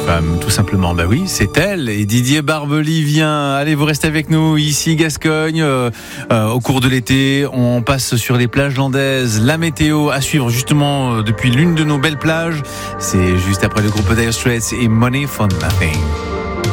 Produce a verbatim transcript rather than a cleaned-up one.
femme, tout simplement. Bah oui, c'est elle. Et Didier Barbely vient. Allez, vous restez avec nous ici, Gascogne. Euh, euh, au cours de l'été, on passe sur les plages landaises. La météo à suivre justement euh, depuis l'une de nos belles plages. C'est juste après le groupe Dire Straits et Money for Nothing.